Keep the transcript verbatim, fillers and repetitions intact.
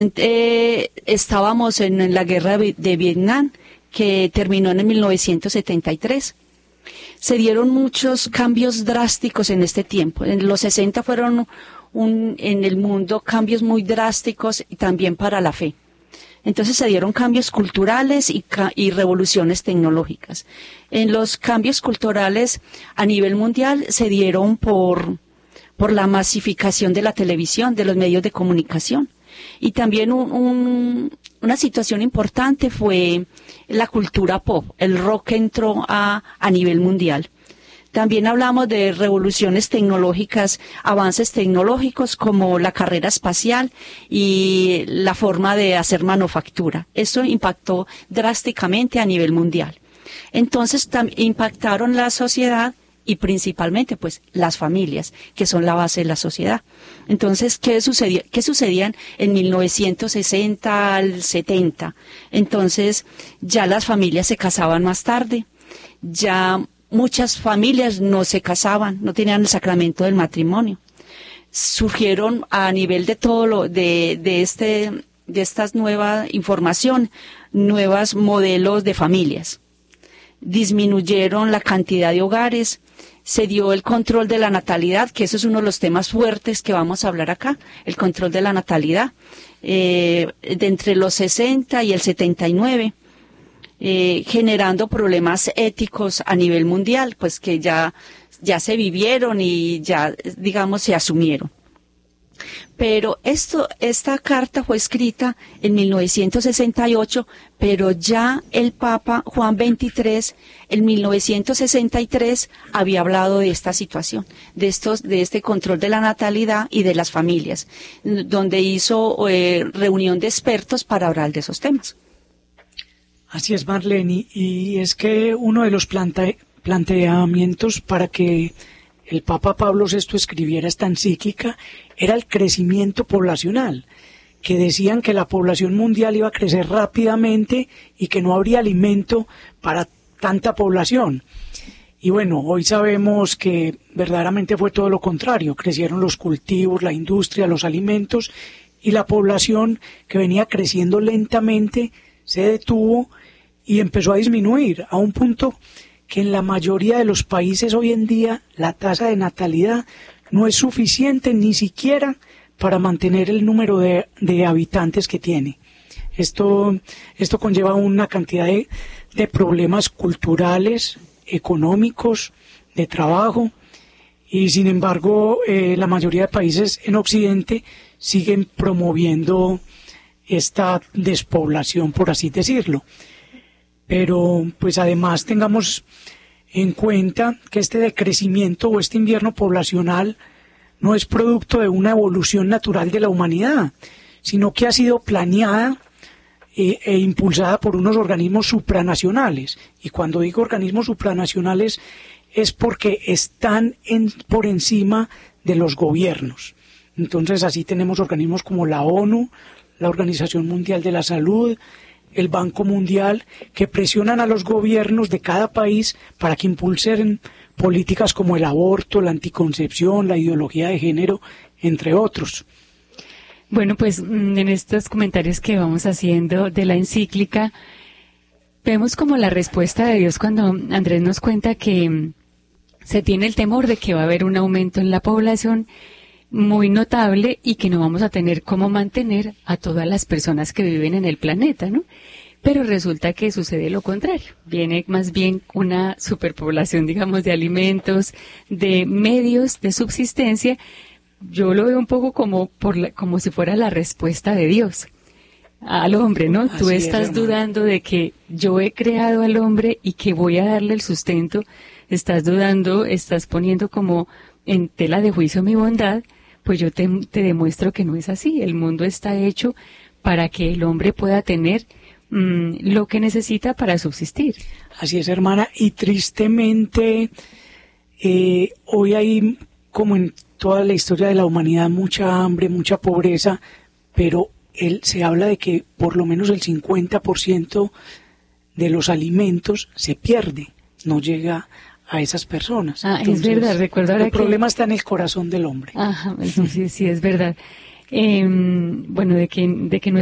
Eh, estábamos en, en la guerra de, de Vietnam, que terminó en mil novecientos setenta y tres. Se dieron muchos cambios drásticos en este tiempo. En los sesenta fueron un, en el mundo cambios muy drásticos y también para la fe. Entonces se dieron cambios culturales y, y revoluciones tecnológicas. En los cambios culturales a nivel mundial se dieron por, por la masificación de la televisión, de los medios de comunicación. Y también un, un, una situación importante fue la cultura pop. El rock entró a, a nivel mundial. También hablamos de revoluciones tecnológicas, avances tecnológicos como la carrera espacial y la forma de hacer manufactura. Eso impactó drásticamente a nivel mundial. Entonces impactaron la sociedad y principalmente pues las familias, que son la base de la sociedad. Entonces, ¿qué sucedía? ¿Qué sucedían en mil novecientos sesenta al setenta? Entonces, ya las familias se casaban más tarde, ya muchas familias no se casaban, no tenían el sacramento del matrimonio. Surgieron a nivel de todo lo, de, de este, de estas nueva información, nuevos modelos de familias. Disminuyeron la cantidad de hogares, se dio el control de la natalidad, que eso es uno de los temas fuertes que vamos a hablar acá, el control de la natalidad, eh, de entre los sesenta y el setenta y nueve, eh, generando problemas éticos a nivel mundial, pues que ya, ya se vivieron y ya, digamos, se asumieron. Pero esto, esta carta fue escrita en mil novecientos sesenta y ocho, pero ya el Papa Juan veintitrés en mil novecientos sesenta y tres había hablado de esta situación, de estos, de este control de la natalidad y de las familias, donde hizo eh, reunión de expertos para hablar de esos temas. Así es, Marlene, y es que uno de los plante, planteamientos para que el Papa Pablo sexto escribiera esta encíclica era el crecimiento poblacional, que decían que la población mundial iba a crecer rápidamente y que no habría alimento para tanta población. Y bueno, hoy sabemos que verdaderamente fue todo lo contrario, crecieron los cultivos, la industria, los alimentos, y la población que venía creciendo lentamente se detuvo y empezó a disminuir a un punto que en la mayoría de los países hoy en día la tasa de natalidad no es suficiente ni siquiera para mantener el número de, de habitantes que tiene. Esto, esto conlleva una cantidad de, de problemas culturales, económicos, de trabajo, y sin embargo eh, la mayoría de países en Occidente siguen promoviendo esta despoblación, por así decirlo. Pero pues además tengamos en cuenta que este decrecimiento o este invierno poblacional no es producto de una evolución natural de la humanidad, sino que ha sido planeada e, e impulsada por unos organismos supranacionales. Y cuando digo organismos supranacionales es porque están en, por encima de los gobiernos. Entonces así tenemos organismos como la ONU, la Organización Mundial de la Salud, el Banco Mundial, que presionan a los gobiernos de cada país para que impulsen políticas como el aborto, la anticoncepción, la ideología de género, entre otros. Bueno, pues en estos comentarios que vamos haciendo de la encíclica, vemos como la respuesta de Dios cuando Andrés nos cuenta que se tiene el temor de que va a haber un aumento en la población muy notable y que no vamos a tener cómo mantener a todas las personas que viven en el planeta, ¿no? Pero resulta que sucede lo contrario. Viene más bien una superpoblación, digamos, de alimentos, de medios de subsistencia. Yo lo veo un poco como por la, como si fuera la respuesta de Dios al hombre, ¿no? Así Tú estás es, dudando de que yo he creado al hombre y que voy a darle el sustento. Estás dudando, estás poniendo como en tela de juicio mi bondad. Pues yo te, te demuestro que no es así. El mundo está hecho para que el hombre pueda tener mmm, lo que necesita para subsistir. Así es, hermana, y tristemente eh, hoy hay, como en toda la historia de la humanidad, mucha hambre, mucha pobreza, pero él, se habla de que por lo menos el cincuenta por ciento de los alimentos se pierde, no llega a esas personas. Ah, Entonces, es verdad, recuerdo ahora el que... problema está en el corazón del hombre. Ajá, eso sí, sí, es verdad. eh, bueno, de que, de que